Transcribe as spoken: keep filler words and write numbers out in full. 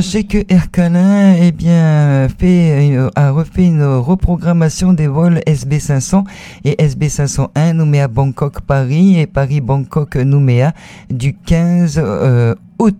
Sachez que Air Calin eh bien, fait, euh, a refait une reprogrammation des vols S B cinq cents et S B cinq cent un Nouméa Bangkok Paris et Paris Bangkok Nouméa du quinze euh, août.